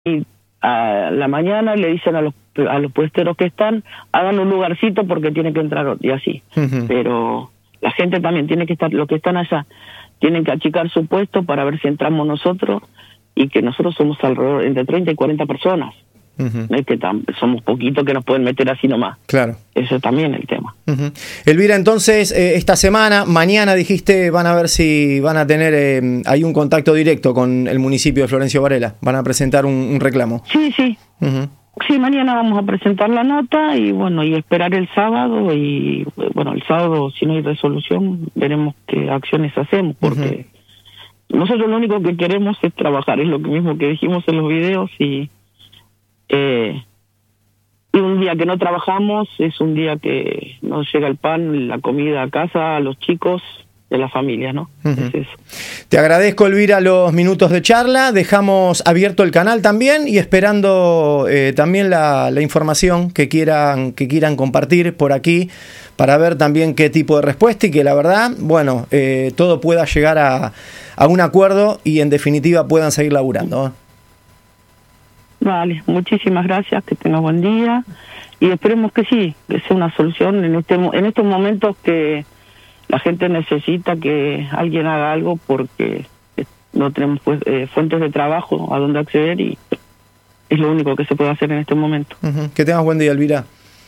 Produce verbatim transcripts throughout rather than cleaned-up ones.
y a la mañana le dicen a los a los puesteros que están, hagan un lugarcito porque tiene que entrar y así. Uh-huh. Pero la gente también tiene que estar, los que están allá, tienen que achicar su puesto para ver si entramos nosotros, y que nosotros somos alrededor entre treinta y cuarenta personas. Uh-huh. No es que tam- somos poquitos que nos pueden meter así nomás. Claro. Eso también es el tema. Uh-huh. Elvira, entonces, eh, esta semana, mañana dijiste, van a ver si van a tener eh, hay un contacto directo con el municipio de Florencio Varela. Van a presentar un, un reclamo. Sí, sí. Uh-huh. Sí, mañana vamos a presentar la nota y bueno, y esperar el sábado, y bueno, el sábado, si no hay resolución, veremos qué acciones hacemos, porque uh-huh. nosotros lo único que queremos es trabajar, es lo mismo que dijimos en los videos, y eh, y un día que no trabajamos es un día que nos llega el pan, la comida a casa, a los chicos de la familia, ¿no? Uh-huh. Es eso. Te agradezco, Elvira, los minutos de charla. Dejamos abierto el canal también y esperando eh, también la, la información que quieran, que quieran compartir por aquí para ver también qué tipo de respuesta, y que la verdad, bueno, eh, todo pueda llegar a, a un acuerdo y en definitiva puedan seguir laburando, ¿eh? Vale, muchísimas gracias, que tengas buen día y esperemos que sí, que sea una solución en este en estos momentos que la gente necesita que alguien haga algo, porque no tenemos pues, eh, fuentes de trabajo a donde acceder, y es lo único que se puede hacer en este momento. Uh-huh. Que tengas buen día, Elvira.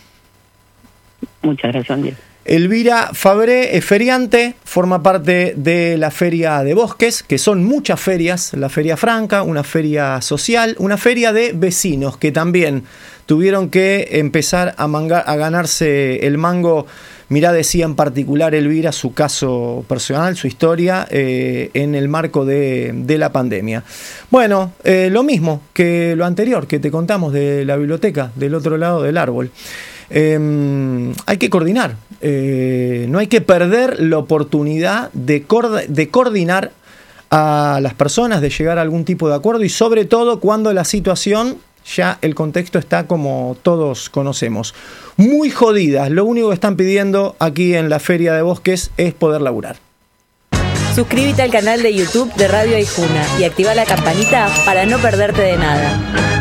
Muchas gracias, Andy. Elvira Fabré es feriante, forma parte de la Feria de Bosques, que son muchas ferias, la Feria Franca, una feria social, una feria de vecinos que también tuvieron que empezar a, mangar, a ganarse el mango. Mirá, decía en particular Elvira su caso personal, su historia, eh, en el marco de, de la pandemia. Bueno, eh, lo mismo que lo anterior que te contamos de la biblioteca, del otro lado del árbol. Eh, hay que coordinar, eh, no hay que perder la oportunidad de, cord- de coordinar a las personas, de llegar a algún tipo de acuerdo, y sobre todo cuando la situación, ya el contexto está como todos conocemos, muy jodidas. Lo único que están pidiendo aquí en la Feria de Bosques es poder laburar. Suscríbete al canal de YouTube de Radio Aijuna y activa la campanita para no perderte de nada.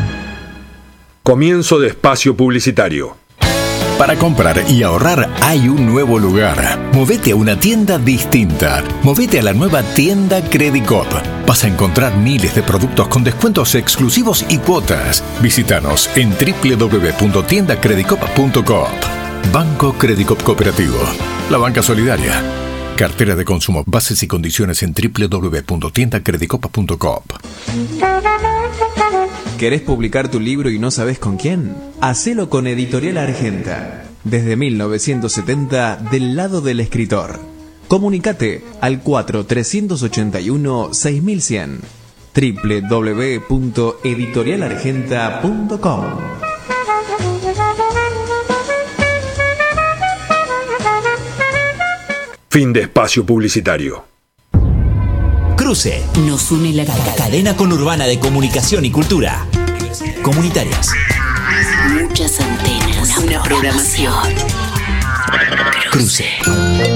Comienzo de espacio publicitario. Para comprar y ahorrar hay un nuevo lugar. Movete a una tienda distinta. Movete a la nueva tienda Credicop. Vas a encontrar miles de productos con descuentos exclusivos y cuotas. Visítanos en doble u doble u doble u punto tienda credicop punto coop. Banco Credicop Cooperativo. La banca solidaria. Cartera de consumo. Bases y condiciones en doble u doble u doble u punto tienda credicop punto coop. ¿Querés publicar tu libro y no sabés con quién? Hacelo con Editorial Argenta. Desde mil novecientos setenta, del lado del escritor. Comunicate al cuatro tres ocho uno seis mil cien. doble u doble u doble u punto editorial argenta punto com. Fin de espacio publicitario. Cruce. Nos une la cadena conurbana de comunicación y cultura. Comunitarias. Muchas antenas. Una programación. Cruce.